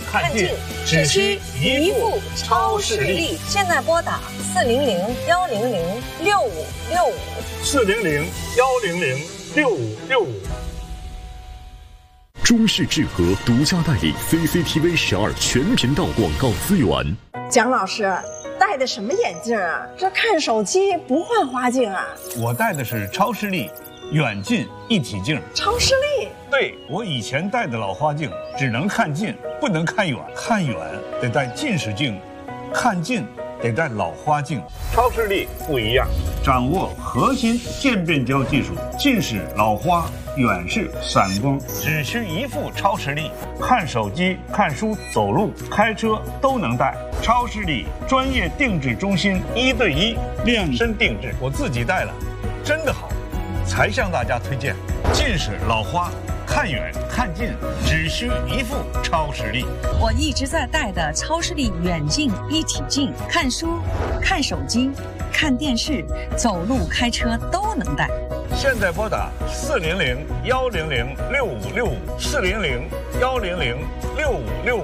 看尽，只需一副超视力。 现在拨打 400-100-6565，400-100-6565。 中视智和独家代理 CCTV 12全频道广告资源。 蒋老师戴的什么眼镜啊？这看手机不换花镜啊？ 我戴的是超视力远近一体镜。 超视力？ 对，我以前戴的老花镜只能看近，不能看远，看远得戴近视镜，看近得戴老花镜。超视力不一样，掌握核心渐变焦技术，近视、老花、远视、散光，只需一副超视力，看手机、看书、走路、开车都能戴。超视力专业定制中心，1对1量身定制，我自己戴了，真的好，才向大家推荐。近视、老花，看远看近只需一副超视力。 我一直在戴的超视力远近一体镜，看书、看手机、看电视、走路、开车都能戴。 现在拨打400-100-6565，400-100-6565。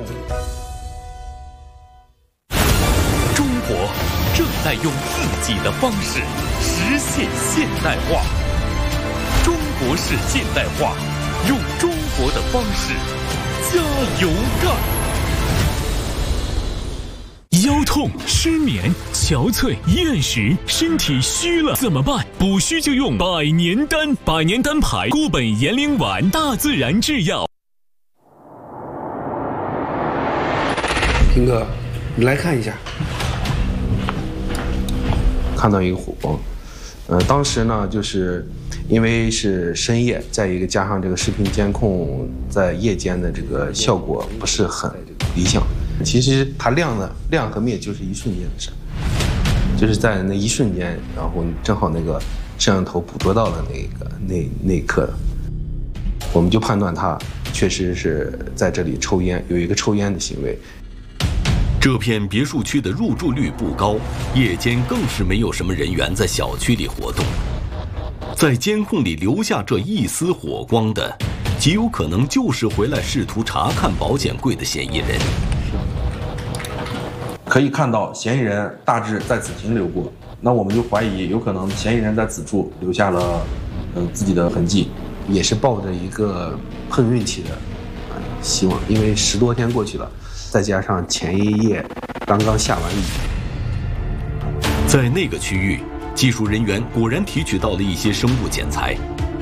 中国正在用自己的方式实现现代化。中国式现代化，用中国的方式加油干。腰痛、失眠、憔悴、厌食，身体虚了怎么办？补虚就用百年丹，百年丹牌固本延龄丸，大自然制药。 平哥，你来看一下。看到一个火光，当时呢，就是因为是深夜，再一个加上这个视频监控在夜间的这个效果不是很理想。其实它亮和灭就是一瞬间的事，就是在那一瞬间，然后正好那个摄像头捕捉到了那一刻，我们就判断他确实是在这里抽烟，有一个抽烟的行为。 这片别墅区的入住率不高，夜间更是没有什么人员在小区里活动。在监控里留下这一丝火光的，极有可能就是回来试图查看保险柜的嫌疑人。 可以看到嫌疑人大致在此停留过，那我们就怀疑有可能嫌疑人在此处留下了自己的痕迹， 也是抱着一个碰运气的希望，因为10多天过去了，再加上前一夜刚刚下完雨。 在那个区域，技术人员果然提取到了一些生物检材。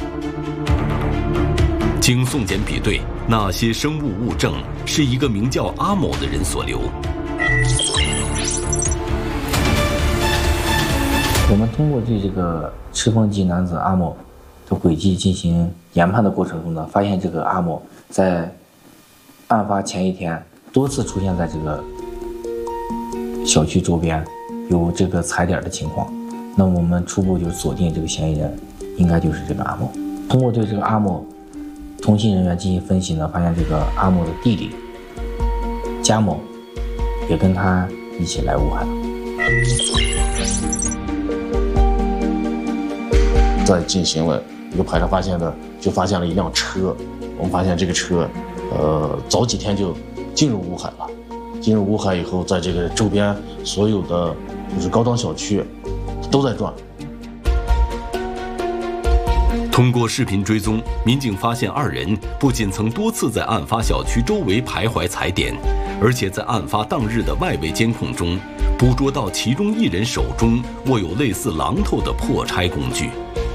经送检比对，那些生物物证是一个名叫阿某的人所留。 我们通过对这个赤峰籍男子阿某的轨迹进行研判的过程中呢，发现这个阿某在案发前一天多次出现在这个小区周边，有这个踩点的情况。那么我们初步就锁定这个嫌疑人应该就是这个阿某。通过对这个阿某通信人员进行分析呢，发现这个阿某的弟弟贾某也跟他一起来武汉。 在进行了一个排查，发现了一辆车。我们发现这个车，早几天就进入乌海了。进入乌海以后，在这个周边所有的就是高档小区都在转。 通过视频追踪，民警发现二人不仅曾多次在案发小区周围徘徊踩点，而且在案发当日的外围监控中，捕捉到其中一人手中握有类似榔头的破拆工具。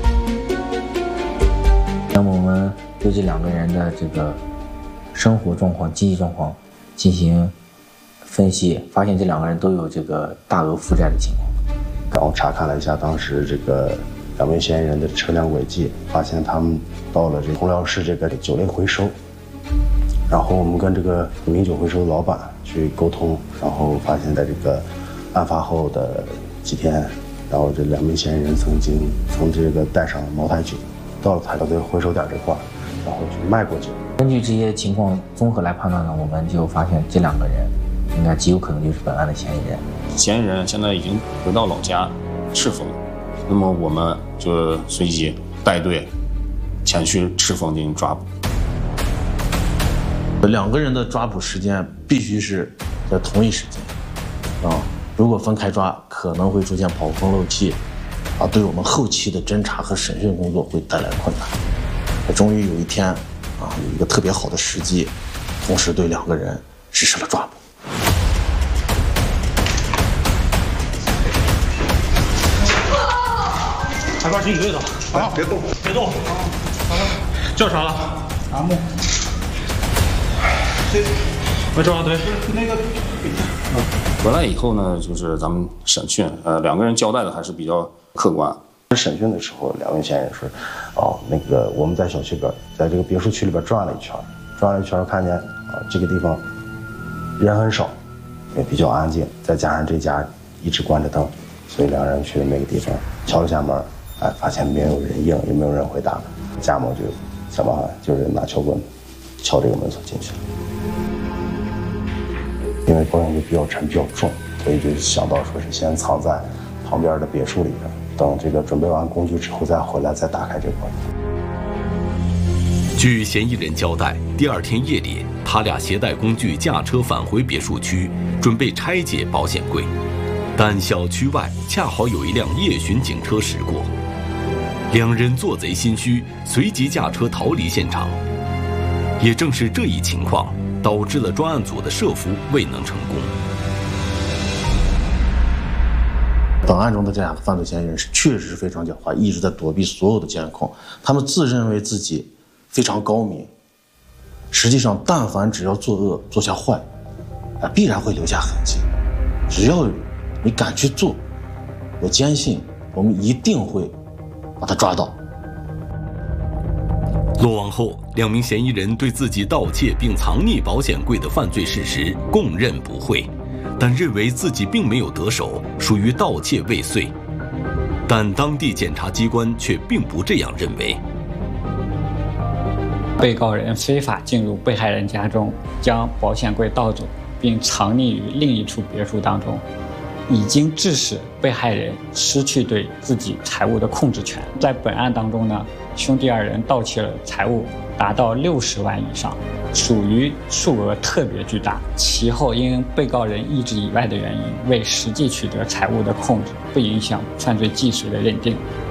那么我们对这2个人的这个生活状况、经济状况进行分析，发现这2个人都有这个大额负债的情况。 然后查看了一下当时这个2名嫌疑人的车辆轨迹，发现他们到了这通辽市这个酒类回收。然后我们跟这个五名酒回收的老板去沟通，然后发现在这个案发后的几天，然后这2名嫌疑人曾经从这个带上茅台酒到了这个回收点这块，然后去卖过酒。 根据这些情况综合来判断呢，我们就发现这2个人应该极有可能就是本案的嫌疑人。 嫌疑人现在已经回到老家赤峰，那么我们就随即带队前去赤峰进行抓捕。 2个人的抓捕时间必须是在同一时间，如果分开抓，可能会出现跑风漏气，对我们后期的侦查和审讯工作会带来困难。终于有一天，有一个特别好的时机，同时对2个人实施了抓捕。 海关是一队的，别动，别动。叫啥了？阿木。我找对，那个。 回来以后呢，就是咱们审讯，2个人交代的还是比较客观。 审讯的时候，2名嫌疑人说：“那个我们在小区边，在这个别墅区里边转了一圈，看见这个地方人很少，也比较安静，再加上这家一直关着灯，所以2人去那个地方敲了下门，发现没有人应，也没有人回答，贾某就想办法就是拿撬棍敲这个门锁进去了。因为保险柜比较沉比较重，所以就想到说是先藏在旁边的别墅里边，等这个准备完工具之后再回来再打开这个保险柜。” 据嫌疑人交代，第2天夜里，他俩携带工具驾车返回别墅区，准备拆解保险柜，但小区外恰好有一辆夜巡警车驶过，2人做贼心虚，随即驾车逃离现场。也正是这一情况，导致了专案组的设伏未能成功。 本案中的这2个犯罪嫌疑人确实非常狡猾，一直在躲避所有的监控。他们自认为自己非常高明，实际上但凡只要作恶做下坏，必然会留下痕迹。只要你敢去做，我坚信我们一定会把他抓到。 落网后，2名嫌疑人对自己盗窃并藏匿保险柜的犯罪事实供认不讳，但认为自己并没有得手，属于盗窃未遂。但当地检察机关却并不这样认为。 被告人非法进入被害人家中，将保险柜盗走，并藏匿于另一处别墅当中，已经致使被害人失去对自己财物的控制权。在本案当中呢，兄弟2人盗窃了财物达到60万以上，属于数额特别巨大。其后因被告人意志以外的原因，为实际取得财物的控制，不影响犯罪既遂的认定，